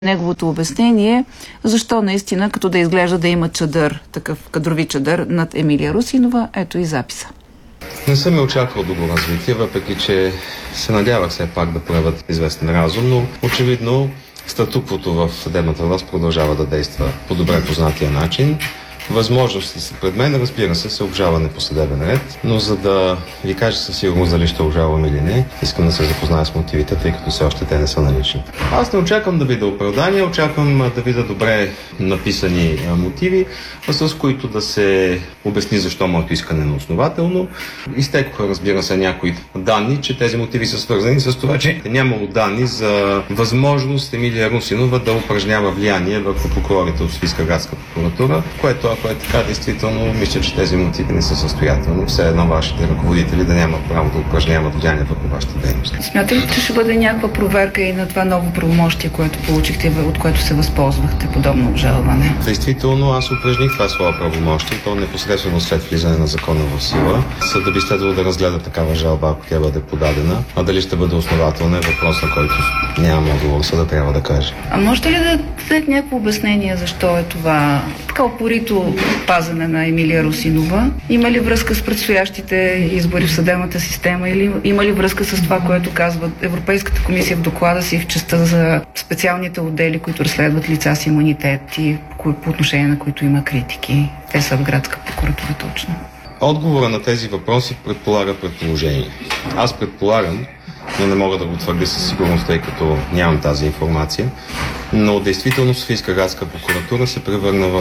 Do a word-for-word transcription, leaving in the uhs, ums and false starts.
Неговото обяснение, защо наистина, като да изглежда да има чадър, такъв кадрови чадър над Емилия Русинова, ето и записа. Не съм и очаквал друго развитие, въпреки че се надявах все пак да проявят известен разум, но очевидно статуквото в съдебната власт продължава да действа по добре познатия начин. Възможности са пред мен, разбира се, се обжалване по съдебен ред, но за да ви кажа със сигурност дали ще обжалвам или не, искам да се запозная с мотивите, тъй като все още те не са налични. Аз не очаквам да видя оправдания, очаквам да видя добре написани мотиви, с които да се обясни защо моето искане е неоснователно. Изтекоха, разбира се, някои данни, че тези мотиви са свързани с това, че нямало данни за възможност Емилия Русинова да упражнява влияние върху прокурорите от Софийска градска прокуратура, което ако е така, действително мисля, че тези мотиви не са състоятелни. Все едно вашите ръководители да нямат право да упражняват влияние върху вашата дейност. Смятате ли, че ще бъде някаква проверка и на това ново правомощие, което получихте, от което се възползвахте, подобно обжалване? Действително, аз упражних това свое правомощие, то непосредствено след влизане на закона в сила. Съдът би следвало да разгледа такава жалба, ако тя бъде подадена, а дали ще бъде основателна е въпрос, на който няма отговор, съдът трябва да каже. А можете ли да дадете някакво обяснение защо е това така упорито пазене на Емилия Русинова? Има ли връзка с предстоящите избори в съдебната система или има ли връзка с това, което казва Европейската комисия в доклада си в частта за специалните отдели, които разследват лица с имунитет и по отношение на които има критики? Те са в градска прокуратура точно. Отговора на тези въпроси предполага предположение. Аз предполагам, но не мога да го твърдя със сигурност, тъй като нямам тази информация, но действително Софийска градска прокуратура се превърна в